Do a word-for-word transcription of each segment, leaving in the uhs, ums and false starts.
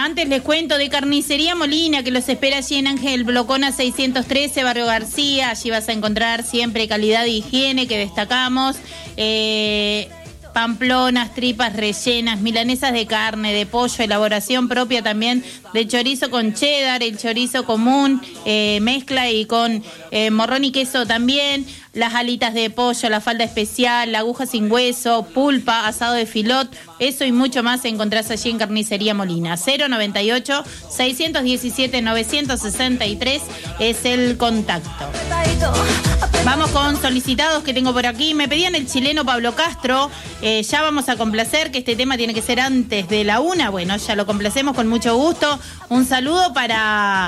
Bueno, antes les cuento de Carnicería Molina, que los espera allí en Ángel Blocona seiscientos trece, Barrio García. Allí vas a encontrar siempre calidad e higiene que destacamos. Eh... Pamplonas, tripas rellenas, milanesas de carne, de pollo, elaboración propia también de chorizo con cheddar, el chorizo común, eh, mezcla y con eh, morrón y queso también, las alitas de pollo, la falda especial, la aguja sin hueso, pulpa, asado de filot, eso y mucho más encontrás allí en Carnicería Molina. cero noventa y ocho, seiscientos diecisiete, novecientos sesenta y tres es el contacto. Vamos con solicitados que tengo por aquí. Me pedían el chileno Pablo Castro. Eh, ya vamos a complacer, que este tema tiene que ser antes de la una. Bueno, ya lo complacemos con mucho gusto. Un saludo para...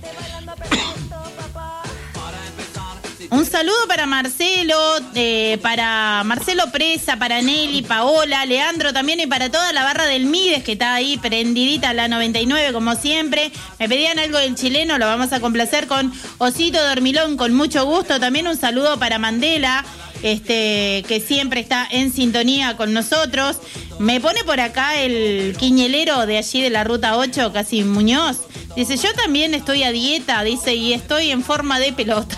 Un saludo para Marcelo, eh, para Marcelo Presa, para Nelly, Paola, Leandro también y para toda la barra del Mides que está ahí prendidita a la noventa y nueve como siempre. Me pedían algo del chileno, lo vamos a complacer con Osito Dormilón con mucho gusto. También un saludo para Mandela, este, que siempre está en sintonía con nosotros. Me pone por acá el quiñelero de allí de la Ruta ocho, Casi Muñoz. Dice, yo también estoy a dieta, dice, y estoy en forma de pelota.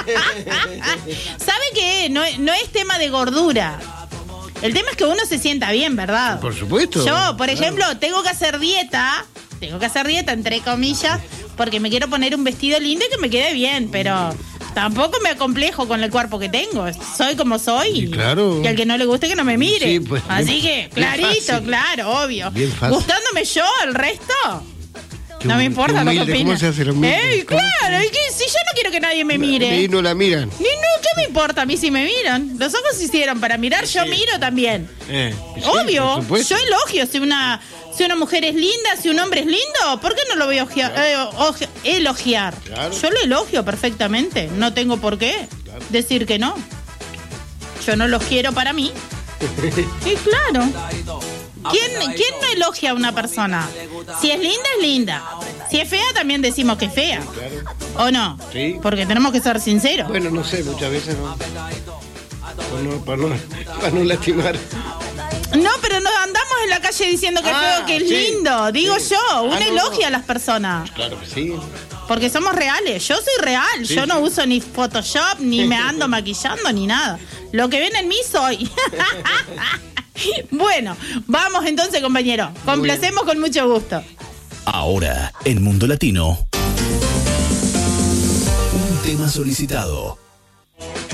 ¿Sabe qué? No, no es tema de gordura. El tema es que uno se sienta bien, ¿verdad? Por supuesto. Yo, por claro. ejemplo, tengo que hacer dieta, tengo que hacer dieta, entre comillas, porque me quiero poner un vestido lindo y que me quede bien, pero tampoco me acomplejo con el cuerpo que tengo. Soy como soy. Y claro. Y al que no le guste que no me mire. Sí, pues, así bien, que, clarito, claro, obvio. Bien fácil. Gustándome yo, el resto... Qué no me importa lo que humilde, opina. ¿cómo se hace lo humilde? Ey, claro, es que si yo no quiero que nadie me mire. Y no la miran. Ni no, ¿qué me importa a mí si me miran? Los ojos se hicieron para mirar, yo Sí. miro también. Eh, sí, Obvio, por supuesto. yo elogio si una si una mujer es linda, si un hombre es lindo, ¿por qué no lo voy a ogia- eh, oje- elogiar? Claro. Yo lo elogio perfectamente, no tengo por qué Claro. decir que no. Yo no los quiero para mí. Y claro. ¿Quién, ¿Quién no elogia a una persona? Si es linda, es linda. Si es fea, también decimos que es fea. ¿O no? Sí. Porque tenemos que ser sinceros. Bueno, no sé, muchas veces no. Para no, para no, para no lastimar. No, pero no andamos en la calle diciendo que es Ah, feo, que es sí, lindo. Digo sí. yo, uno Ah, no, elogia no. a las personas. Claro que sí. Porque somos reales. Yo soy real. Sí, yo no sí. uso ni Photoshop, ni me ando maquillando, ni nada. Lo que ven en mí soy. Bueno, vamos entonces, compañero. Complacemos con mucho gusto. Ahora, en Mundo Latino, un tema solicitado.